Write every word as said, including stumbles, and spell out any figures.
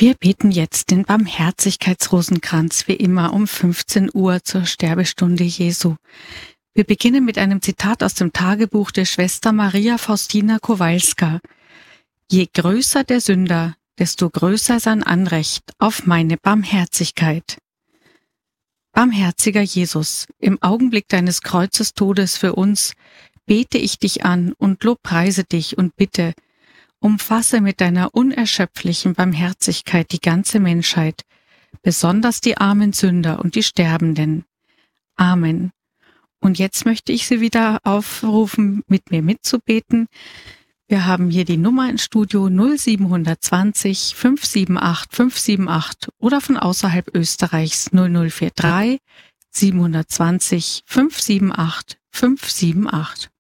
Wir beten jetzt den Barmherzigkeitsrosenkranz wie immer um fünfzehn Uhr zur Sterbestunde Jesu. Wir beginnen mit einem Zitat aus dem Tagebuch der Schwester Maria Faustina Kowalska. Je größer der Sünder, desto größer sein Anrecht auf meine Barmherzigkeit. Barmherziger Jesus, im Augenblick deines Kreuzestodes für uns bete ich dich an und lobpreise dich und bitte, umfasse mit deiner unerschöpflichen Barmherzigkeit die ganze Menschheit, besonders die armen Sünder und die Sterbenden. Amen. Und jetzt möchte ich Sie wieder aufrufen, mit mir mitzubeten. Wir haben hier die Nummer ins Studio null sieben zwei null fünf sieben acht fünf sieben acht oder von außerhalb Österreichs null null vier drei sieben zwei null fünf sieben acht fünf sieben acht.